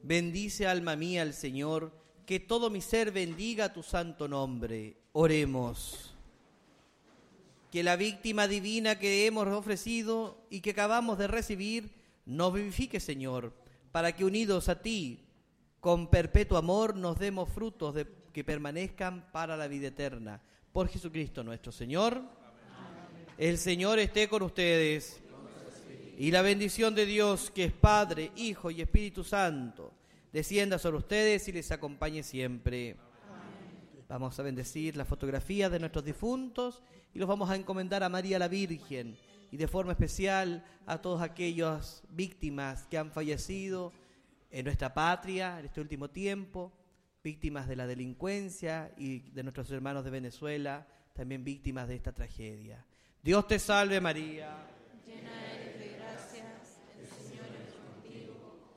Bendice, alma mía, al Señor, que todo mi ser bendiga tu santo nombre. Oremos. Que la víctima divina que hemos ofrecido y que acabamos de recibir nos vivifique, Señor, para que unidos a ti, con perpetuo amor, nos demos frutos que permanezcan para la vida eterna. Por Jesucristo nuestro Señor. Amén. El Señor esté con ustedes. Y la bendición de Dios, que es Padre, Hijo y Espíritu Santo, descienda sobre ustedes y les acompañe siempre. Amén. Vamos a bendecir la fotografía de nuestros difuntos y los vamos a encomendar a María la Virgen y de forma especial a todas aquellas víctimas que han fallecido en nuestra patria en este último tiempo, víctimas de la delincuencia y de nuestros hermanos de Venezuela, también víctimas de esta tragedia. Dios te salve, María. Llena